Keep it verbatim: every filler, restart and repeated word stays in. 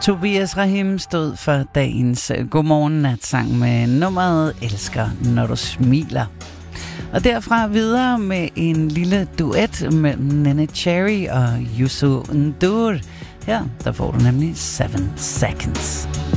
Tobias Rahim stod for dagens Godmorgen Natsang med nummeret Elsker, når du smiler. Og derfra videre med en lille duet mellem Nene Cherry og Youssou N'Dour. Her der får du nemlig seven seconds.